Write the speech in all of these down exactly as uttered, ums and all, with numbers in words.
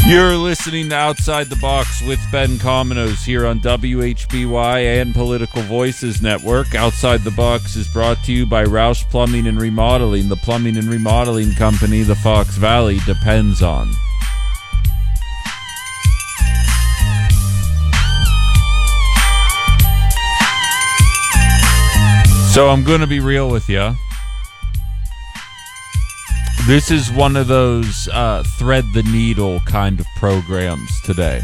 You're listening to Outside the Box with Ben Cominos here on W H B Y and Political Voices Network. Outside the Box is brought to you by Roush Plumbing and Remodeling, the plumbing and remodeling company the Fox Valley depends on. So I'm going to be real with you. This is one of those uh, thread the needle kind of programs today.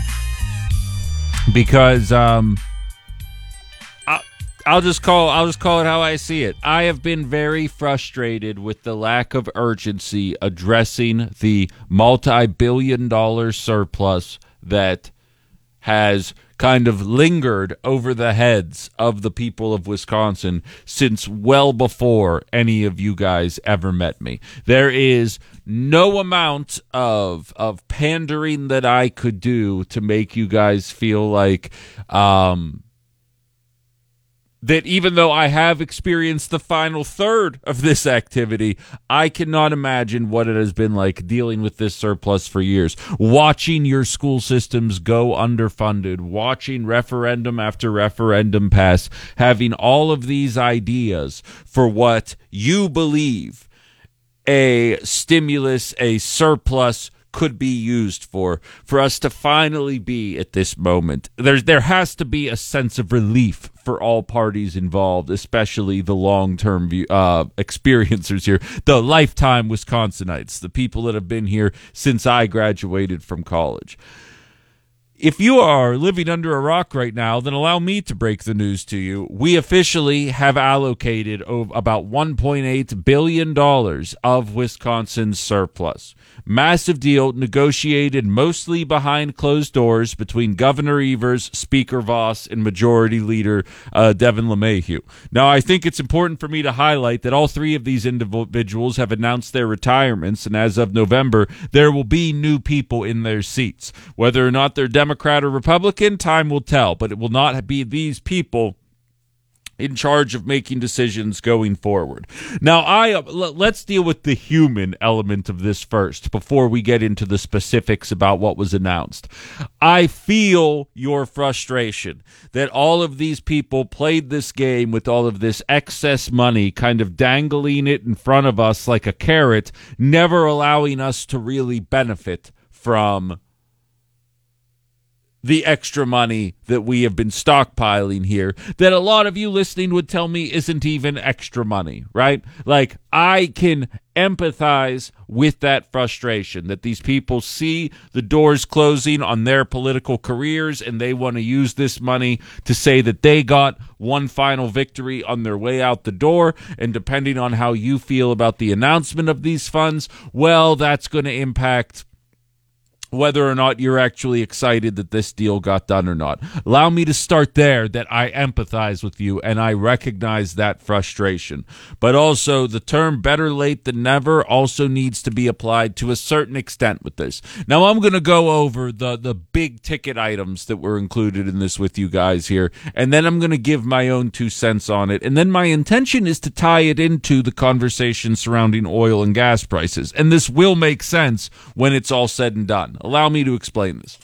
Because um, I, I'll just call I'll just call it how I see it. I have been very frustrated with the lack of urgency addressing the multi-billion dollar surplus that has kind of lingered over the heads of the people of Wisconsin since well before any of you guys ever met me. There is no amount of of pandering that I could do to make you guys feel like um, that even though I have experienced the final third of this activity, I cannot imagine what it has been like dealing with this surplus for years. Watching your school systems go underfunded, watching referendum after referendum pass, having all of these ideas for what you believe a stimulus, a surplus could be used for, for us to finally be at this moment. There's, there has to be a sense of relief for all parties involved, especially the long-term uh, experiencers here, the lifetime Wisconsinites, the people that have been here since I graduated from college. If you are living under a rock right now, then allow me to break the news to you. We officially have allocated about one point eight billion dollars of Wisconsin's surplus. Massive deal negotiated mostly behind closed doors between Governor Evers, Speaker Voss, and Majority Leader uh, Devin LeMahieu. Now, I think it's important for me to highlight that all three of these individuals have announced their retirements, and as of November, there will be new people in their seats. Whether or not they're Democrat or Republican, time will tell, but it will not be these people in charge of making decisions going forward. Now, I uh, l- let's deal with the human element of this first before we get into the specifics about what was announced. I feel your frustration that all of these people played this game with all of this excess money, kind of dangling it in front of us like a carrot, never allowing us to really benefit from the extra money that we have been stockpiling here, that a lot of you listening would tell me isn't even extra money, right? Like, I can empathize with that frustration that these people see the doors closing on their political careers and they want to use this money to say that they got one final victory on their way out the door, and depending on how you feel about the announcement of these funds, well, that's going to impact whether or not you're actually excited that this deal got done or not. Allow me to start there, that I empathize with you and I recognize that frustration. But also, the term better late than never also needs to be applied to a certain extent with this. Now, I'm going to go over the, the big ticket items that were included in this with you guys here, and then I'm going to give my own two cents on it. And then my intention is to tie it into the conversation surrounding oil and gas prices. And this will make sense when it's all said and done. Allow me to explain this.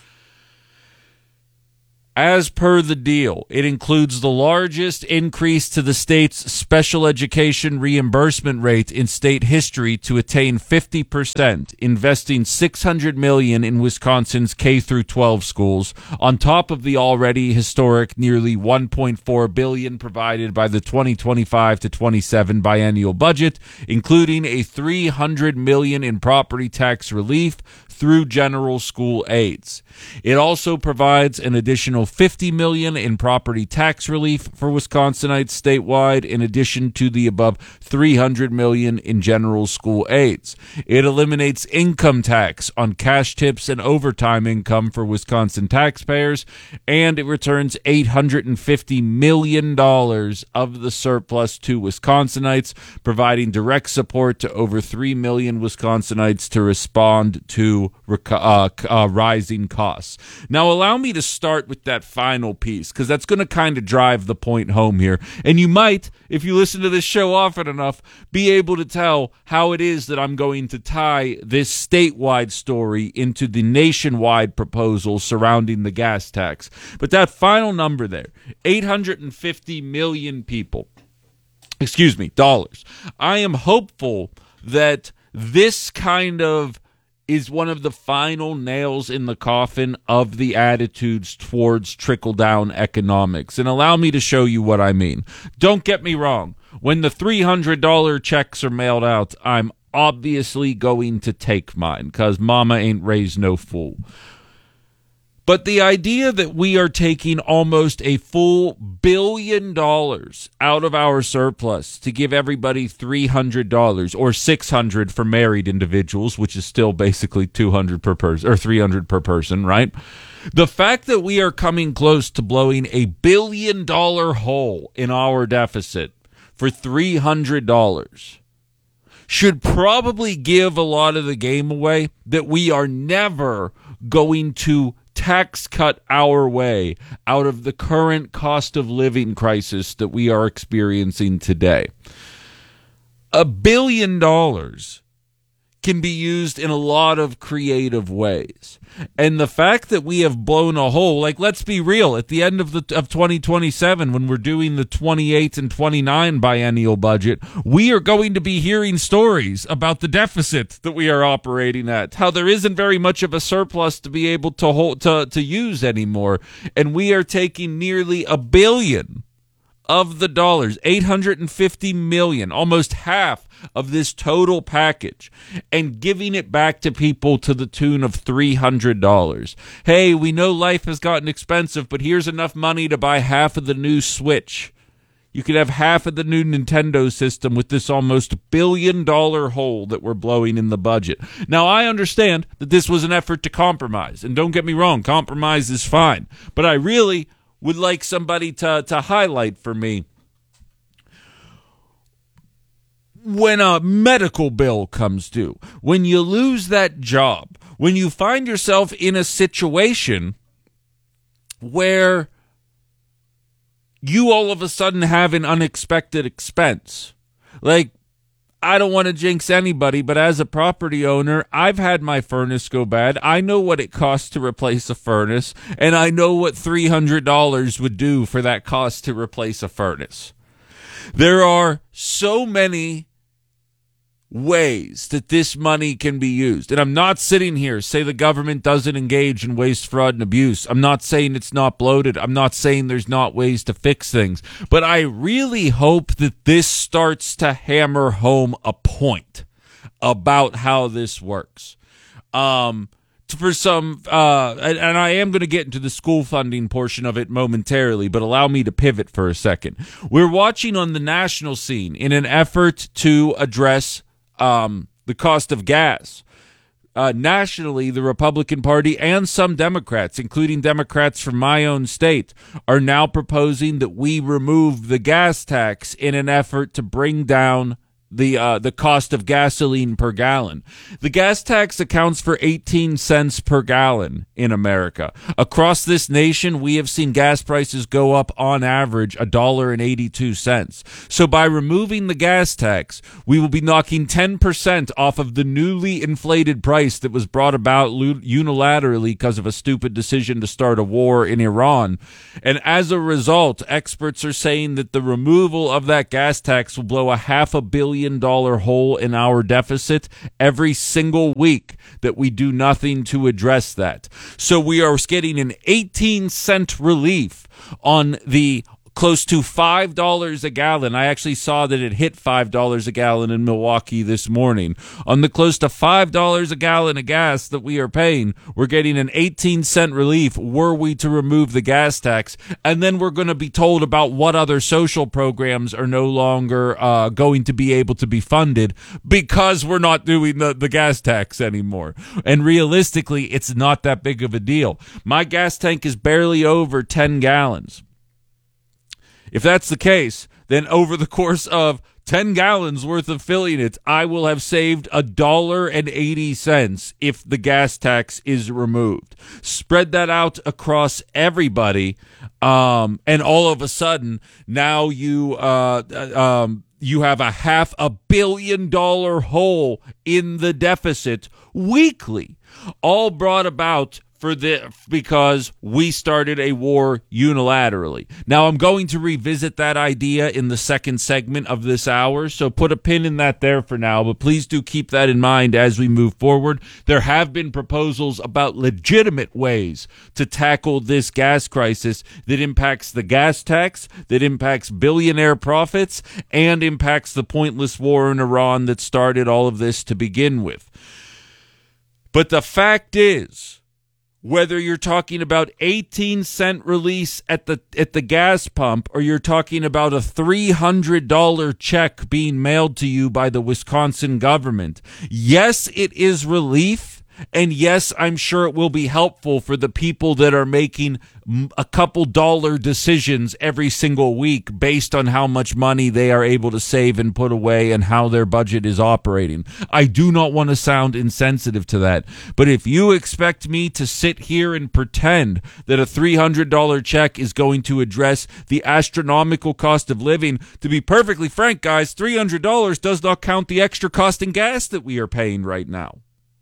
As per the deal, it includes the largest increase to the state's special education reimbursement rate in state history to attain fifty percent, investing six hundred million dollars in Wisconsin's K through twelve schools, on top of the already historic nearly one point four billion dollars provided by the twenty twenty-five to twenty-seven biennial budget, including a three hundred million dollars in property tax relief through general school aids. It also provides an additional fifty million dollars in property tax relief for Wisconsinites statewide, in addition to the above three hundred million dollars in general school aids. It eliminates income tax on cash tips and overtime income for Wisconsin taxpayers, and it returns eight hundred fifty million dollars of the surplus to Wisconsinites, providing direct support to over three million Wisconsinites to respond to uh, uh, rising costs. Now, allow me to start with that that final piece, because that's going to kind of drive the point home here. And you might, if you listen to this show often enough, be able to tell how it is that I'm going to tie this statewide story into the nationwide proposal surrounding the gas tax. But that final number there, eight hundred fifty million people, excuse me, dollars. I am hopeful that this kind of is one of the final nails in the coffin of the attitudes towards trickle-down economics. And allow me to show you what I mean. Don't get me wrong. When the three hundred dollars checks are mailed out, I'm obviously going to take mine, because mama ain't raised no fool. But the idea that we are taking almost a full billion dollars out of our surplus to give everybody three hundred dollars, or six hundred dollars for married individuals, which is still basically two hundred dollars per person, or three hundred dollars per person, right? The fact that we are coming close to blowing a billion dollar hole in our deficit for three hundred dollars should probably give a lot of the game away that we are never going to tax cut our way out of the current cost of living crisis that we are experiencing today. A billion dollars can be used in a lot of creative ways. And the fact that we have blown a hole, like, let's be real, at the end of the of twenty twenty-seven, when we're doing the twenty-eight and twenty-nine biennial budget, we are going to be hearing stories about the deficit that we are operating at, how there isn't very much of a surplus to be able to hold, to, to use anymore, and we are taking nearly a billion of the dollars, eight hundred fifty million, almost half of this total package, and giving it back to people to the tune of three hundred dollars. Hey, we know life has gotten expensive, but here's enough money to buy half of the new Switch. You could have half of the new Nintendo system with this almost billion dollar hole that we're blowing in the budget. Now, I understand that this was an effort to compromise, and don't get me wrong, compromise is fine, but I really would like somebody to, to highlight for me, when a medical bill comes due, when you lose that job, when you find yourself in a situation where you all of a sudden have an unexpected expense. Like, I don't want to jinx anybody, but as a property owner, I've had my furnace go bad. I know what it costs to replace a furnace, and I know what three hundred dollars would do for that cost to replace a furnace. There are so many ways that this money can be used. And I'm not sitting here say the government doesn't engage in waste, fraud, and abuse. I'm not saying it's not bloated. I'm not saying there's not ways to fix things. But I really hope that this starts to hammer home a point about how this works. Um, for some, uh, and, and I am going to get into the school funding portion of it momentarily, but allow me to pivot for a second. We're watching on the national scene in an effort to address Um, the cost of gas. Uh, nationally, the Republican Party and some Democrats, including Democrats from my own state, are now proposing that we remove the gas tax in an effort to bring down the uh, the cost of gasoline per gallon. The gas tax accounts for eighteen cents per gallon in America. Across this nation, we have seen gas prices go up on average one dollar and eighty-two cents. So by removing the gas tax, we will be knocking ten percent off of the newly inflated price that was brought about unilaterally because of a stupid decision to start a war in Iran. And as a result, experts are saying that the removal of that gas tax will blow a half a billion dollar hole in our deficit every single week that we do nothing to address that. So we are getting an eighteen cent relief on the close to five dollars a gallon. I actually saw that it hit five dollars a gallon in Milwaukee this morning. On the close to five dollars a gallon of gas that we are paying, we're getting an eighteen cent relief were we to remove the gas tax. And then we're going to be told about what other social programs are no longer uh, going to be able to be funded because we're not doing the, the gas tax anymore. And realistically, it's not that big of a deal. My gas tank is barely over ten gallons. If that's the case, then over the course of ten gallons worth of filling it, I will have saved a dollar and eighty cents if the gas tax is removed. Spread that out across everybody, um, and all of a sudden, now you uh, um, you have a half a billion dollar hole in the deficit weekly, all brought about for the because we started a war unilaterally. Now, I'm going to revisit that idea in the second segment of this hour, so put a pin in that there for now, but please do keep that in mind as we move forward. There have been proposals about legitimate ways to tackle this gas crisis that impacts the gas tax, that impacts billionaire profits, and impacts the pointless war in Iran that started all of this to begin with. But the fact is, whether you're talking about eighteen cent release at the at the gas pump or you're talking about a three hundred dollars check being mailed to you by the Wisconsin government, yes, it is relief. And yes, I'm sure it will be helpful for the people that are making a couple dollar decisions every single week based on how much money they are able to save and put away and how their budget is operating. I do not want to sound insensitive to that. But if you expect me to sit here and pretend that a three hundred dollars check is going to address the astronomical cost of living, to be perfectly frank, guys, three hundred dollars does not count the extra cost in gas that we are paying right now.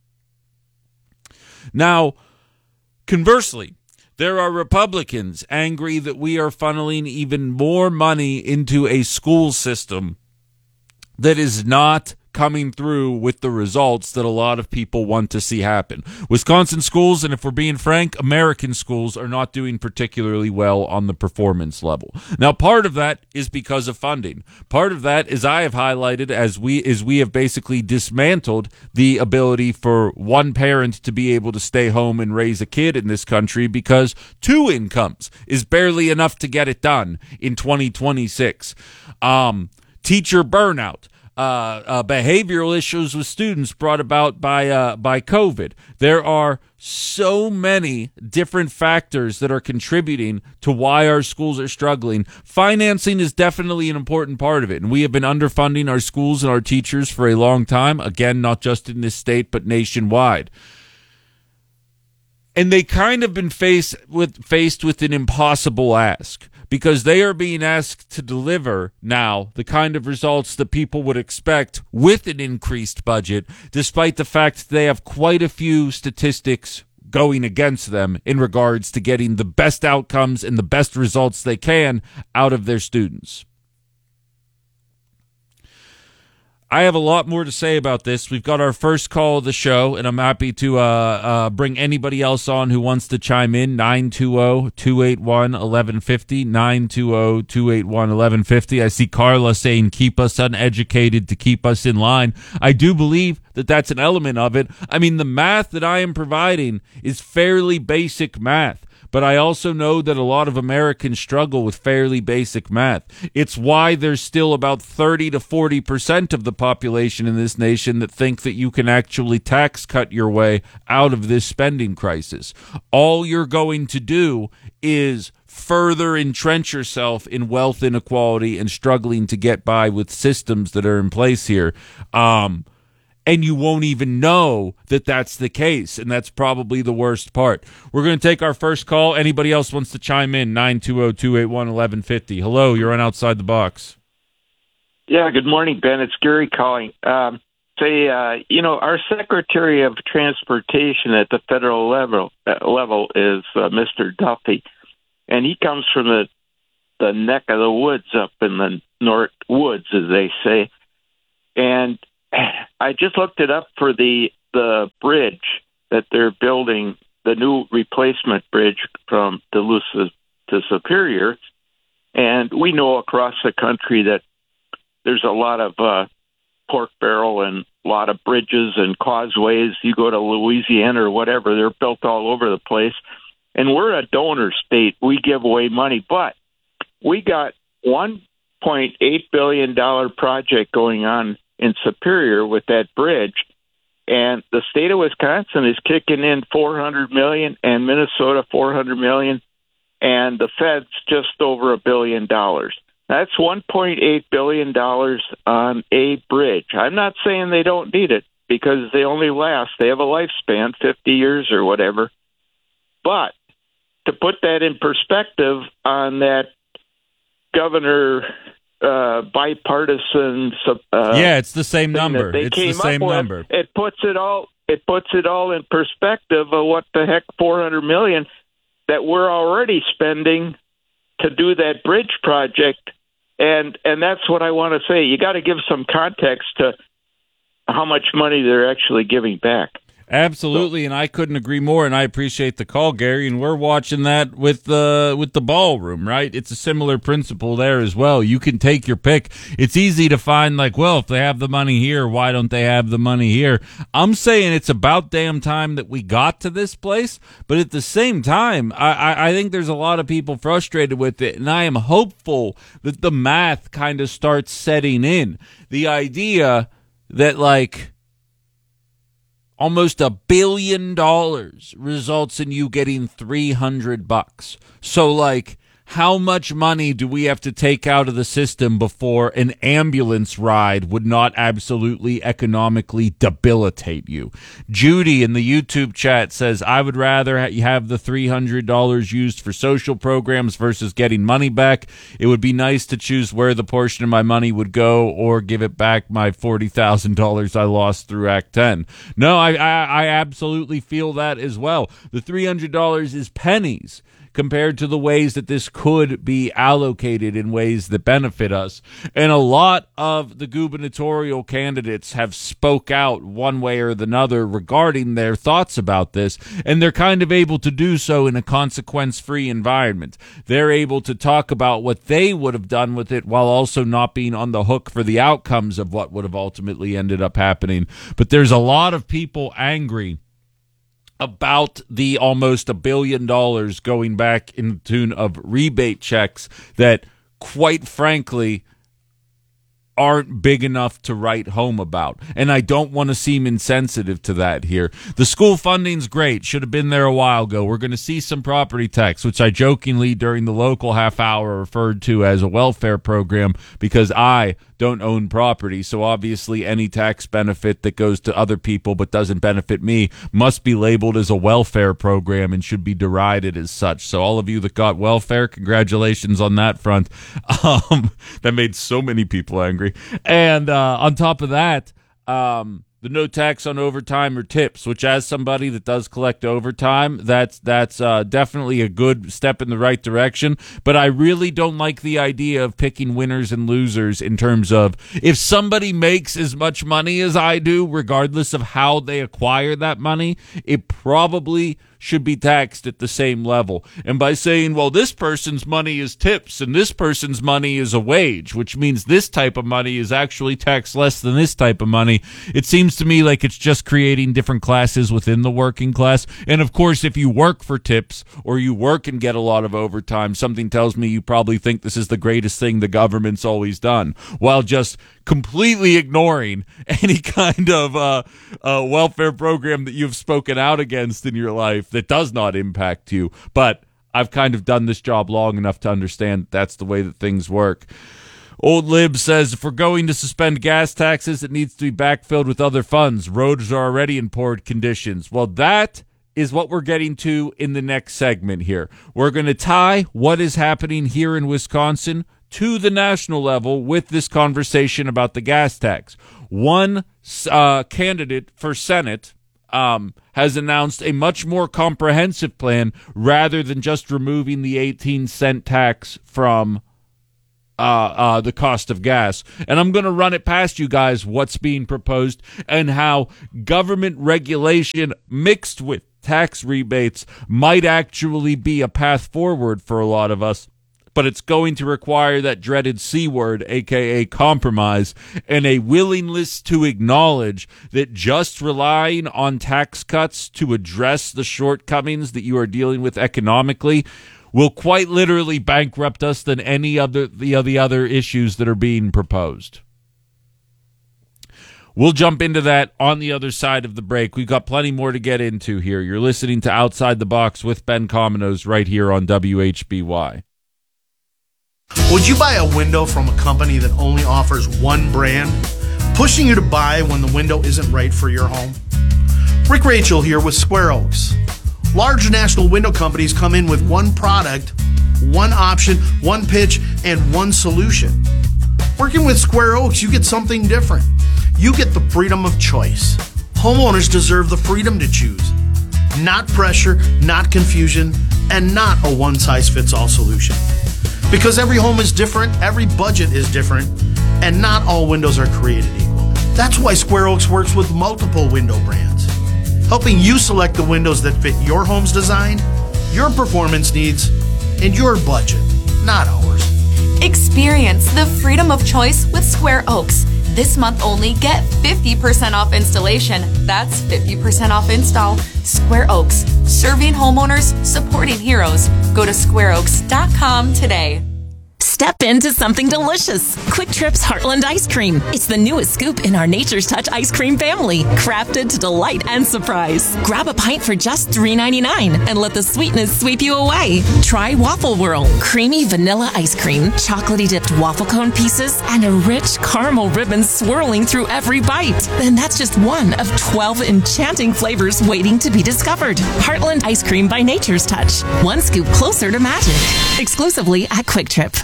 Now, conversely, there are Republicans angry that we are funneling even more money into a school system that is not coming through with the results that a lot of people want to see happen. Wisconsin schools, and if we're being frank, American schools are not doing particularly well on the performance level. Now, part of that is because of funding. Part of that, as I have highlighted, as we is we have basically dismantled the ability for one parent to be able to stay home and raise a kid in this country because two incomes is barely enough to get it done in twenty twenty-six. Um, teacher burnout. Uh, uh, behavioral issues with students brought about by uh, by COVID. There are so many different factors that are contributing to why our schools are struggling. Financing is definitely an important part of it, and we have been underfunding our schools and our teachers for a long time. Again, not just in this state, but nationwide. And they kind of been faced with faced with an impossible ask, because they are being asked to deliver now the kind of results that people would expect with an increased budget, despite the fact that they have quite a few statistics going against them in regards to getting the best outcomes and the best results they can out of their students. I have a lot more to say about this. We've got our first call of the show, and I'm happy to uh, uh, bring anybody else on who wants to chime in. nine two zero, two eight one, one one five zero, nine two zero, two eight one, one one five zero. I see Carla saying, keep us uneducated to keep us in line. I do believe that that's an element of it. I mean, the math that I am providing is fairly basic math. But I also know that a lot of Americans struggle with fairly basic math. It's why there's still about thirty to forty percent of the population in this nation that think that you can actually tax cut your way out of this spending crisis. All you're going to do is further entrench yourself in wealth inequality and struggling to get by with systems that are in place here. Um... And you won't even know that that's the case, and that's probably the worst part. We're going to take our first call. Anybody else wants to chime in? nine two zero, two eight one, one one five zero. Hello, you're on Outside the Box. Yeah, good morning, Ben. It's Gary calling. Um, say, uh, you know, our Secretary of Transportation at the federal level uh, level is uh, Mister Duffy, and he comes from the the neck of the woods up in the North Woods, as they say, and I just looked it up for the the bridge that they're building, the new replacement bridge from Duluth to Superior. And we know across the country that there's a lot of uh, pork barrel and a lot of bridges and causeways. You go to Louisiana or whatever, they're built all over the place. And we're a donor state. We give away money. But we got one point eight billion dollars project going on in Superior with that bridge, and the state of Wisconsin is kicking in four hundred million dollars and Minnesota four hundred million dollars, and the feds just over a billion dollars. That's one point eight billion dollars on a bridge. I'm not saying they don't need it because they only last. They have a lifespan, fifty years or whatever. But to put that in perspective on that governor uh, bipartisan uh, yeah, it's the same number. They it's came the same up with, number. It puts it all. It puts it all in perspective of what the heck four hundred million dollars that we're already spending to do that bridge project, and and that's what I want to say. You got to give some context to how much money they're actually giving back. Absolutely, and I couldn't agree more, and I appreciate the call, Gary, and we're watching that with the with the ballroom, right? It's a similar principle there as well. You can take your pick. It's easy to find, like, well, if they have the money here, why don't they have the money here? I'm saying it's about damn time that we got to this place, but at the same time, I, I, I think there's a lot of people frustrated with it, and I am hopeful that the math kind of starts setting in. The idea that, like, almost a billion dollars results in you getting three hundred bucks. So, like, how much money do we have to take out of the system before an ambulance ride would not absolutely economically debilitate you? Judy in the YouTube chat says, I would rather ha- have the three hundred dollars used for social programs versus getting money back. It would be nice to choose where the portion of my money would go or give it back my forty thousand dollars I lost through Act ten. No, I, I, I absolutely feel that as well. The three hundred dollars is pennies compared to the ways that this could be allocated in ways that benefit us. And a lot of the gubernatorial candidates have spoke out one way or the other regarding their thoughts about this, and they're kind of able to do so in a consequence-free environment. They're able to talk about what they would have done with it while also not being on the hook for the outcomes of what would have ultimately ended up happening. But there's a lot of people angry about the almost a billion dollars going back in the tune of rebate checks that, quite frankly, aren't big enough to write home about. And I don't want to seem insensitive to that here. The school funding's great. Should have been there a while ago. We're going to see some property tax, which I jokingly during the local half hour referred to as a welfare program because I don't own property. So obviously any tax benefit that goes to other people but doesn't benefit me must be labeled as a welfare program and should be derided as such. So all of you that got welfare, congratulations on that front. Um, that made so many people angry. And uh, on top of that, um, the no tax on overtime or tips, which as somebody that does collect overtime, that's that's uh, definitely a good step in the right direction. But I really don't like the idea of picking winners and losers in terms of if somebody makes as much money as I do, regardless of how they acquire that money, it probably should be taxed at the same level. And by saying, well, this person's money is tips and this person's money is a wage, which means this type of money is actually taxed less than this type of money, it seems to me like it's just creating different classes within the working class. And of course, if you work for tips or you work and get a lot of overtime, something tells me you probably think this is the greatest thing the government's always done, while just completely ignoring any kind of uh, uh, welfare program that you've spoken out against in your life that does not impact you. But I've kind of done this job long enough to understand that's the way that things work. Old Lib says, if we're going to suspend gas taxes, it needs to be backfilled with other funds. Roads are already in poor conditions. Well, that is what we're getting to in the next segment here. We're going to tie what is happening here in Wisconsin to the national level with this conversation about the gas tax. One uh, candidate for Senate um, has announced a much more comprehensive plan rather than just removing the eighteen cent tax from uh, uh, the cost of gas. And I'm going to run it past you guys what's being proposed and how government regulation mixed with tax rebates might actually be a path forward for a lot of us. But it's going to require that dreaded C word, a k a compromise, and a willingness to acknowledge that just relying on tax cuts to address the shortcomings that you are dealing with economically will quite literally bankrupt us than any other the, the other issues that are being proposed. We'll jump into that on the other side of the break. We've got plenty more to get into here. You're listening to Outside the Box with Ben Cominos right here on W H B Y. Would you buy a window from a company that only offers one brand, pushing you to buy when the window isn't right for your home? Rick Rachel here with Square Oaks. Large national window companies come in with one product, one option, one pitch, and one solution. Working with Square Oaks, you get something different. You get the freedom of choice. Homeowners deserve the freedom to choose. Not pressure, not confusion, and not a one-size-fits-all solution. Because every home is different, every budget is different, and not all windows are created equal. That's why Square Oaks works with multiple window brands, helping you select the windows that fit your home's design, your performance needs, and your budget, not ours. Experience the freedom of choice with Square Oaks. This month only, get fifty percent off installation. That's fifty percent off install. Square Oaks, serving homeowners, supporting heroes. Go to square oaks dot com today. Step into something delicious. Quick Trip's Heartland Ice Cream. It's the newest scoop in our Nature's Touch ice cream family, crafted to delight and surprise. Grab a pint for just three ninety-nine and let the sweetness sweep you away. Try Waffle Whirl, creamy vanilla ice cream, chocolatey dipped waffle cone pieces, and a rich caramel ribbon swirling through every bite. Then that's just one of twelve enchanting flavors waiting to be discovered. Heartland Ice Cream by Nature's Touch. One scoop closer to magic. Exclusively at Quick Trip.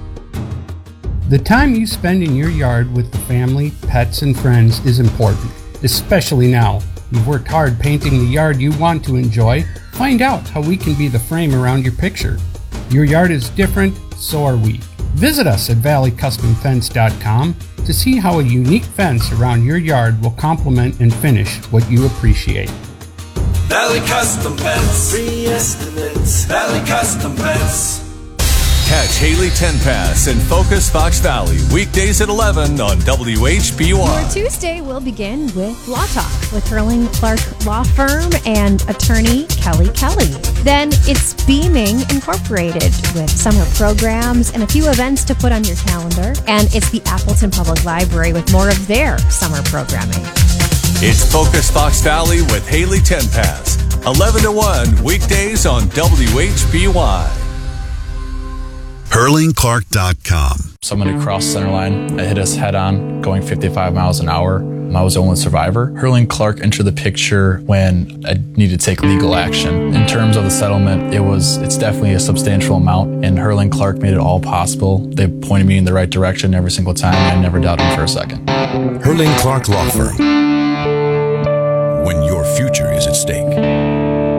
The time you spend in your yard with the family, pets, and friends is important, especially now. You've worked hard painting the yard you want to enjoy. Find out how we can be the frame around your picture. Your yard is different, so are we. Visit us at valley custom fence dot com to see how a unique fence around your yard will complement and finish what you appreciate. Valley Custom Fence. Free estimates. Valley Custom Fence. Catch Haley Tenpass in Focus Fox Valley weekdays at eleven on W H B Y. Your Tuesday will begin with Law Talk with Hurling Clark Law Firm and attorney Kelly Kelly. Then it's Beaming Incorporated with summer programs and a few events to put on your calendar. And it's the Appleton Public Library with more of their summer programming. It's Focus Fox Valley with Haley Tenpass, eleven to one weekdays on W H B Y. Hurling Clark dot com. Someone had crossed center line. It hit us head on, going fifty-five miles an hour. I was the only survivor. Hurling Clark entered the picture when I needed to take legal action. In terms of the settlement, it was it's definitely a substantial amount, and Hurling Clark made it all possible. They pointed me in the right direction every single time, and I never doubted them for a second. Hurling Clark Law Firm. When your future is at stake.